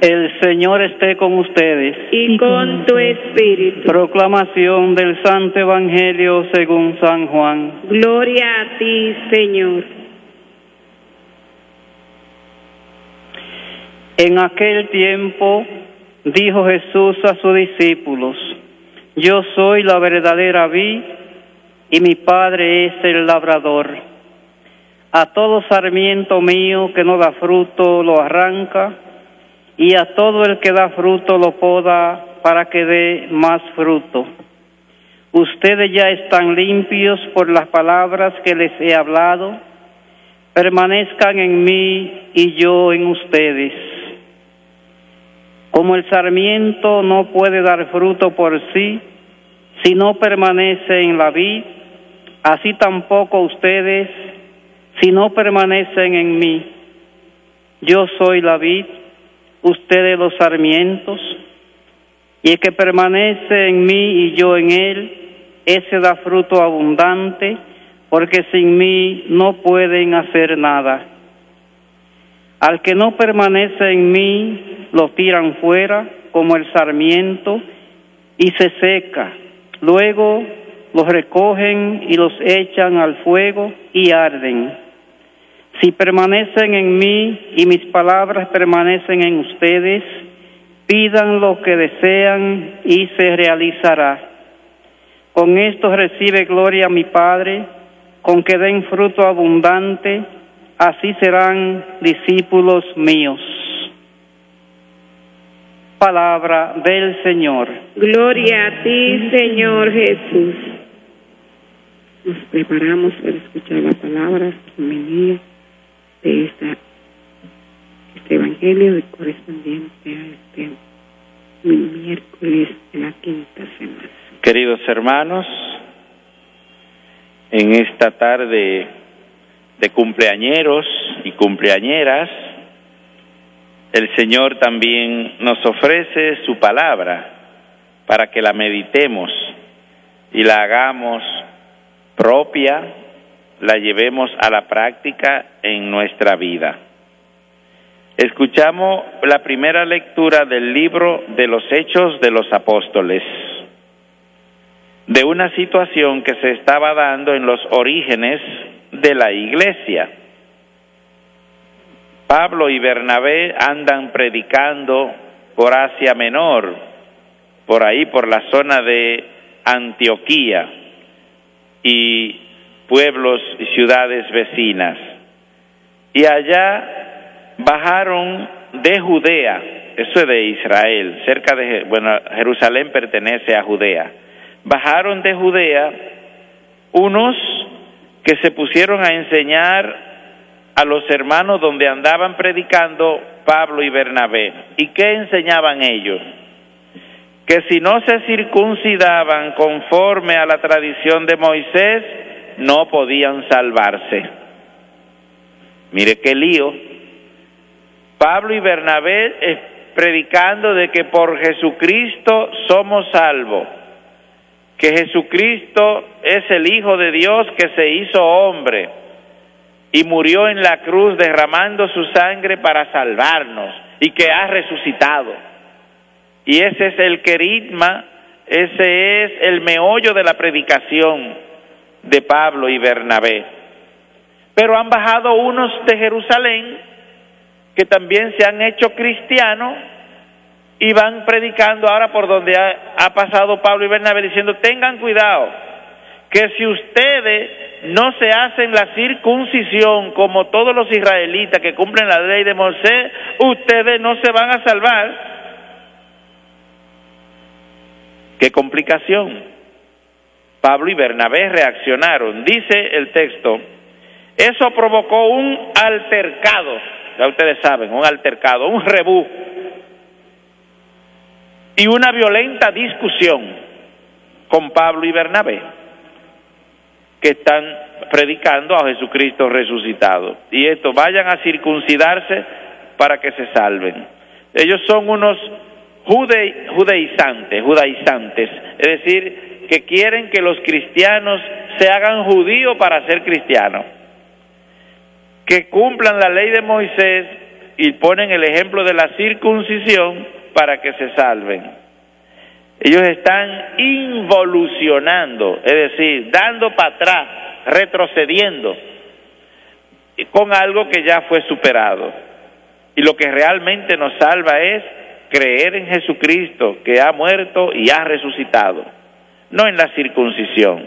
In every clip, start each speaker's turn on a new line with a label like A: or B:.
A: El Señor esté con ustedes.
B: Y con tu espíritu.
A: Proclamación del Santo Evangelio según San Juan.
B: Gloria a ti, Señor.
A: En aquel tiempo dijo Jesús a sus discípulos: Yo soy la verdadera vid y mi Padre es el labrador. A todo sarmiento mío que no da fruto lo arranca, y a todo el que da fruto lo poda para que dé más fruto. Ustedes ya están limpios por las palabras que les he hablado. Permanezcan en mí y yo en ustedes. Como el sarmiento no puede dar fruto por sí si no permanece en la vid, así tampoco ustedes si no permanecen en mí. Yo soy la vid, ustedes los sarmientos, y el que permanece en mí y yo en él, ese da fruto abundante, porque sin mí no pueden hacer nada. Al que no permanece en mí, lo tiran fuera como el sarmiento y se seca. Luego los recogen y los echan al fuego y arden. Si permanecen en mí y mis palabras permanecen en ustedes, pidan lo que desean y se realizará. Con esto recibe gloria a mi Padre, con que den fruto abundante, así serán discípulos míos. Palabra del Señor.
B: Gloria a ti, Señor Jesús. Nos preparamos para escuchar la palabra bienvenida de este Evangelio correspondiente a este miércoles de la quinta semana.
C: Queridos hermanos, en esta tarde de cumpleañeros y cumpleañeras, el Señor también nos ofrece su palabra para que la meditemos y la hagamos propia, la llevemos a la práctica en nuestra vida. Escuchamos la primera lectura del libro de los Hechos de los Apóstoles, de una situación que se estaba dando en los orígenes de la iglesia. Pablo y Bernabé andan predicando por Asia Menor, por ahí por la zona de Antioquía y pueblos y ciudades vecinas. Y allá bajaron de Judea, eso es de Israel, cerca de, Jerusalén pertenece a Judea. Bajaron de Judea unos que se pusieron a enseñar a los hermanos donde andaban predicando Pablo y Bernabé. ¿Y qué enseñaban ellos? Que si no se circuncidaban conforme a la tradición de Moisés, no podían salvarse. Mire qué lío. Pablo y Bernabé predicando de que por Jesucristo somos salvos, que Jesucristo es el Hijo de Dios que se hizo hombre y murió en la cruz derramando su sangre para salvarnos y que ha resucitado. Y ese es el querigma, ese es el meollo de la predicación de Pablo y Bernabé. Pero han bajado unos de Jerusalén que también se han hecho cristianos y van predicando ahora por donde ha pasado Pablo y Bernabé diciendo: tengan cuidado, que si ustedes no se hacen la circuncisión como todos los israelitas que cumplen la ley de Moisés, ustedes no se van a salvar. ¡Qué complicación! Pablo y Bernabé reaccionaron. Dice el texto, eso provocó un altercado, ya ustedes saben, un altercado, un rebú, y una violenta discusión con Pablo y Bernabé, que están predicando a Jesucristo resucitado. Y esto, vayan a circuncidarse para que se salven. Ellos son unos judaizantes, es decir, que quieren que los cristianos se hagan judíos para ser cristianos, que cumplan la ley de Moisés y ponen el ejemplo de la circuncisión para que se salven. Ellos están involucionando, es decir, dando para atrás, retrocediendo con algo que ya fue superado. Y lo que realmente nos salva es creer en Jesucristo, que ha muerto y ha resucitado, no en la circuncisión.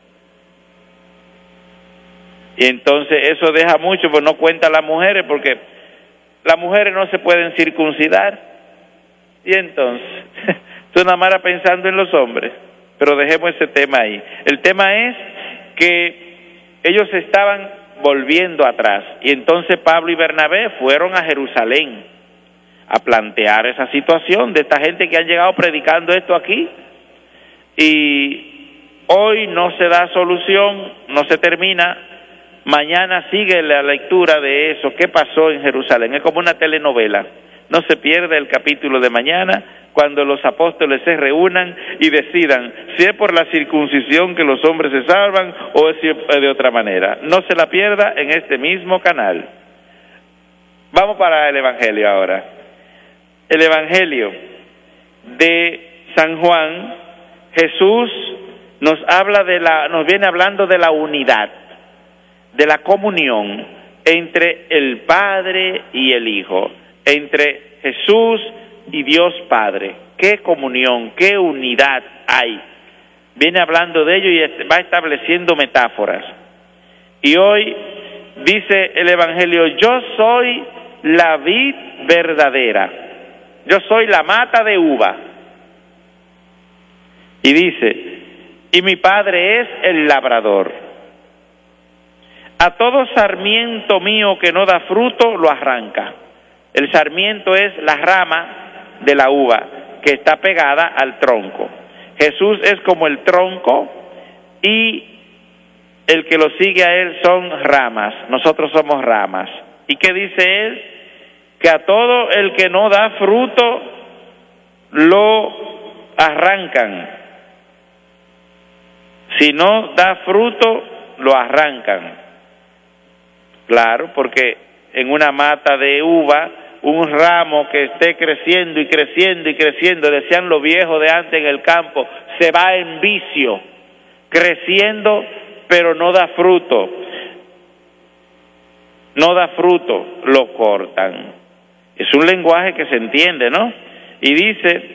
C: Y entonces eso deja mucho, pues no cuenta a las mujeres, porque las mujeres no se pueden circuncidar. Y entonces, tú nada más era pensando en los hombres, pero dejemos ese tema ahí. El tema es que ellos estaban volviendo atrás, y entonces Pablo y Bernabé fueron a Jerusalén a plantear esa situación de esta gente que han llegado predicando esto aquí, y hoy no se da solución, no se termina. Mañana sigue la lectura de eso, qué pasó en Jerusalén. Es como una telenovela. No se pierde el capítulo de mañana, cuando los apóstoles se reúnan y decidan si es por la circuncisión que los hombres se salvan o es de otra manera. No se la pierda en este mismo canal. Vamos para el Evangelio ahora. El Evangelio de San Juan, Jesús nos viene hablando de la unidad, de la comunión entre el Padre y el Hijo, entre Jesús y Dios Padre. Qué comunión, qué unidad hay. Viene hablando de ello y va estableciendo metáforas. Y hoy dice el Evangelio: yo soy la vid verdadera, yo soy la mata de uva. Y dice: y mi Padre es el labrador. A todo sarmiento mío que no da fruto, lo arranca. El sarmiento es la rama de la uva que está pegada al tronco. Jesús es como el tronco y el que lo sigue a él son ramas. Nosotros somos ramas. ¿Y qué dice él? Que a todo el que no da fruto, lo arrancan. Si no da fruto, lo arrancan. Claro, porque en una mata de uva, un ramo que esté creciendo y creciendo y creciendo, decían los viejos de antes en el campo, se va en vicio, creciendo, pero no da fruto. No da fruto, lo cortan. Es un lenguaje que se entiende, ¿no? Y dice: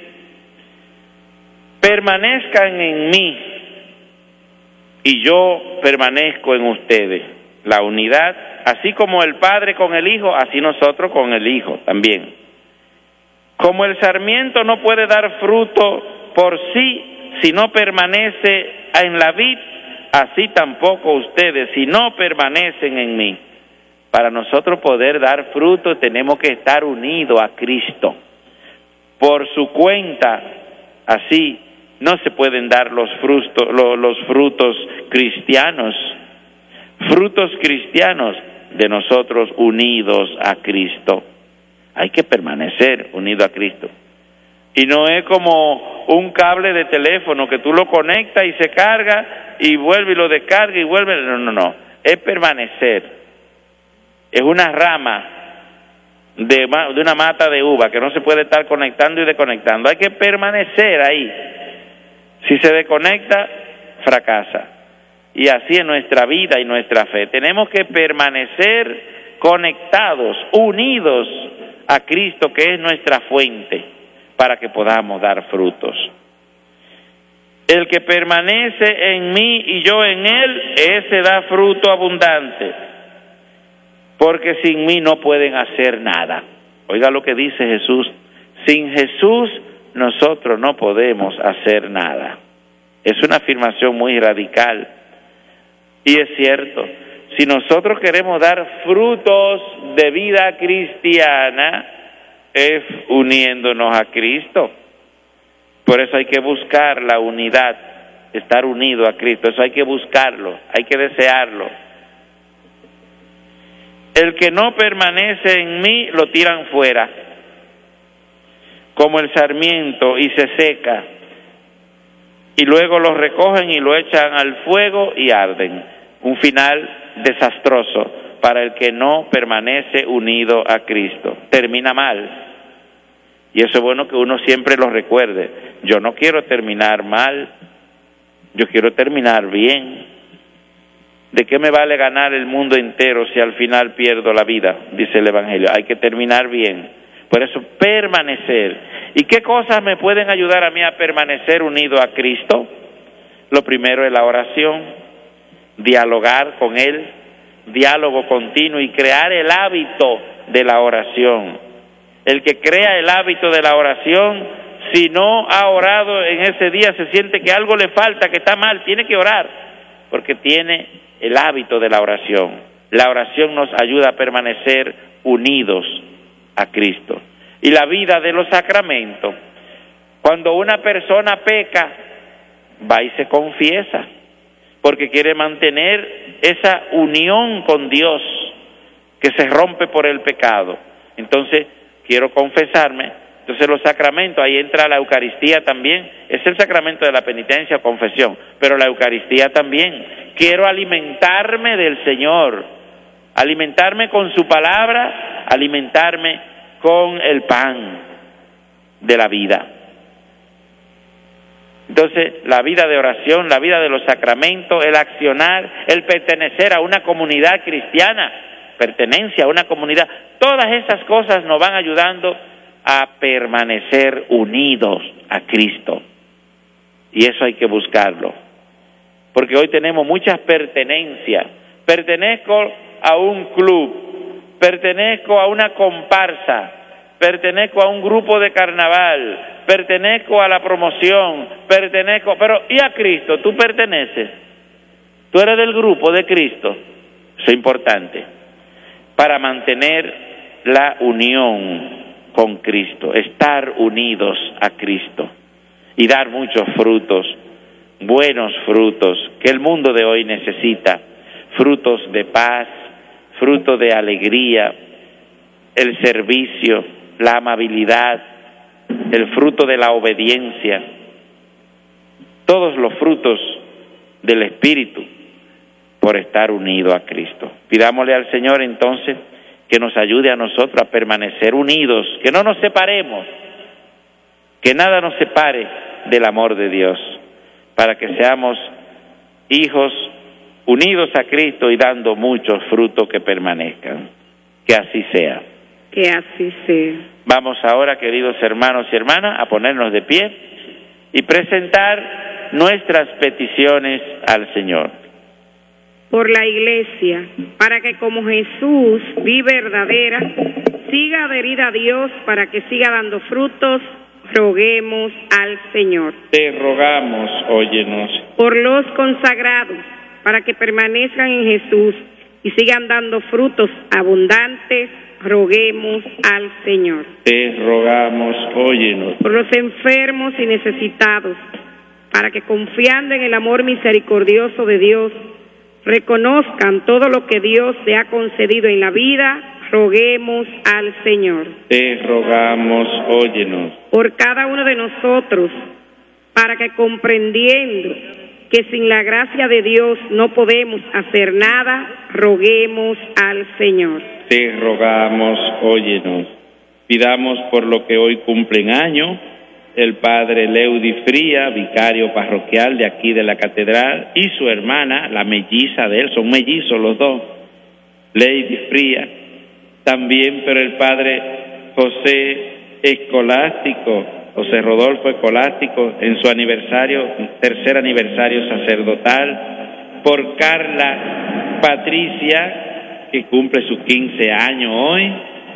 C: permanezcan en mí y yo permanezco en ustedes. La unidad, así como el Padre con el Hijo, así nosotros con el Hijo también. Como el sarmiento no puede dar fruto por sí si no permanece en la vid, así tampoco ustedes si no permanecen en mí. Para nosotros poder dar fruto tenemos que estar unidos a Cristo. Por su cuenta, así no se pueden dar los frutos cristianos. Frutos cristianos de nosotros unidos a Cristo. Hay que permanecer unido a Cristo. Y no es como un cable de teléfono que tú lo conectas y se carga y vuelve y lo descarga y vuelve. No. Es permanecer. Es una rama de una mata de uva que no se puede estar conectando y desconectando. Hay que permanecer ahí. Si se desconecta, fracasa. Y así es nuestra vida y nuestra fe. Tenemos que permanecer conectados, unidos a Cristo, que es nuestra fuente, para que podamos dar frutos. El que permanece en mí y yo en él, ese da fruto abundante, porque sin mí no pueden hacer nada. Oiga lo que dice Jesús: sin Jesús nosotros no podemos hacer nada. Es una afirmación muy radical. Y es cierto, si nosotros queremos dar frutos de vida cristiana, es uniéndonos a Cristo. Por eso hay que buscar la unidad, estar unido a Cristo. Eso hay que buscarlo, hay que desearlo. El que no permanece en mí, lo tiran fuera, como el sarmiento, y se seca. Y luego lo recogen y lo echan al fuego y arden. Un final desastroso, para el que no permanece unido a Cristo. Termina mal. Y eso es bueno que uno siempre lo recuerde. Yo no quiero terminar mal, yo quiero terminar bien. ¿De qué me vale ganar el mundo entero si al final pierdo la vida? Dice el Evangelio. Hay que terminar bien. Por eso, permanecer. ¿Y qué cosas me pueden ayudar a mí a permanecer unido a Cristo? Lo primero es la oración, dialogar con Él, diálogo continuo y crear el hábito de la oración. El que crea el hábito de la oración, si no ha orado en ese día, se siente que algo le falta, que está mal, tiene que orar, porque tiene el hábito de la oración. La oración nos ayuda a permanecer unidos a Cristo. Y la vida de los sacramentos, cuando una persona peca, va y se confiesa, porque quiere mantener esa unión con Dios que se rompe por el pecado. Entonces, quiero confesarme. Entonces los sacramentos, ahí entra la Eucaristía también, es el sacramento de la penitencia o confesión, pero la Eucaristía también. Quiero alimentarme del Señor, alimentarme con su palabra, alimentarme con el pan de la vida. Entonces, la vida de oración, la vida de los sacramentos, el accionar, el pertenecer a una comunidad cristiana, pertenencia a una comunidad, todas esas cosas nos van ayudando a permanecer unidos a Cristo. Y eso hay que buscarlo. Porque hoy tenemos muchas pertenencias. Pertenezco a un club, pertenezco a una comparsa, pertenezco a un grupo de carnaval, pertenezco a la promoción, pero ¿y a Cristo? ¿Tú perteneces? ¿Tú eres del grupo de Cristo? Eso es importante para mantener la unión con Cristo, estar unidos a Cristo y dar muchos frutos, buenos frutos que el mundo de hoy necesita, frutos de paz, frutos de alegría, el servicio, la amabilidad, el fruto de la obediencia, todos los frutos del Espíritu por estar unido a Cristo. Pidámosle al Señor entonces que nos ayude a nosotros a permanecer unidos, que no nos separemos, que nada nos separe del amor de Dios, para que seamos hijos unidos a Cristo y dando muchos frutos que permanezcan. Que así sea.
B: Que así sea.
C: Vamos ahora, queridos hermanos y hermanas, a ponernos de pie y presentar nuestras peticiones al Señor.
B: Por la Iglesia, para que como Jesús, vida verdadera, siga adherida a Dios, para que siga dando frutos, roguemos al Señor.
C: Te rogamos, óyenos.
B: Por los consagrados, para que permanezcan en Jesús y sigan dando frutos abundantes, roguemos al Señor.
C: Te rogamos, óyenos.
B: Por los enfermos y necesitados, para que confiando en el amor misericordioso de Dios, reconozcan todo lo que Dios le ha concedido en la vida, roguemos al Señor.
C: Te rogamos, óyenos.
B: Por cada uno de nosotros, para que comprendiendo que sin la gracia de Dios no podemos hacer nada, roguemos al Señor.
C: Te rogamos, óyenos. Pidamos por lo que hoy cumplen año el padre Leudi Fría, vicario parroquial de aquí de la catedral, y su hermana, la melliza de él, son mellizos los dos, Leudi Fría. También por el padre José Escolástico, José Rodolfo Escolástico, en su aniversario, tercer aniversario sacerdotal. Por Carla Patricia, que cumple sus 15 años hoy.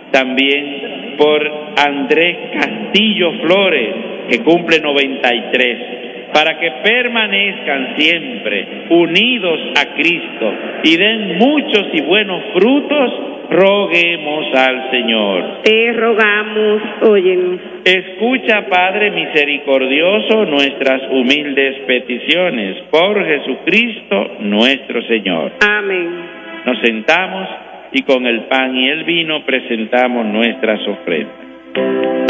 C: También por Andrés Castillo Flores, que cumple 93, para que permanezcan siempre unidos a Cristo y den muchos y buenos frutos, roguemos al Señor.
B: Te rogamos, óyenos.
C: Escucha, Padre misericordioso, nuestras humildes peticiones, por Jesucristo nuestro Señor.
B: Amén.
C: Nos sentamos y con el pan y el vino presentamos nuestras ofrendas.